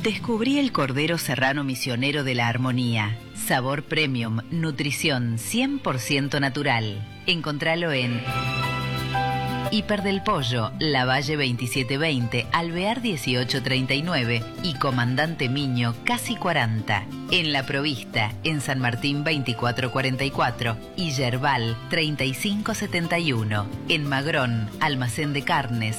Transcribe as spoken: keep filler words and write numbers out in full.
Descubrí el cordero serrano misionero de la Armonía. Sabor premium, nutrición cien por ciento natural. Encontralo en Hiper del Pollo, Lavalle veintisiete veinte, Alvear dieciocho treinta y nueve y Comandante Miño, casi cuarenta. En La Provista, en San Martín veinticuatro cuarenta y cuatro y Yerbal treinta y cinco setenta y uno. En Magrón, Almacén de Carnes,